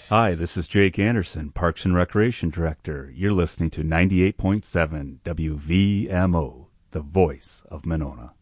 Hi, this is Jake Anderson, Parks and Recreation Director. You're listening to 98.7 WVMO, the voice of Monona.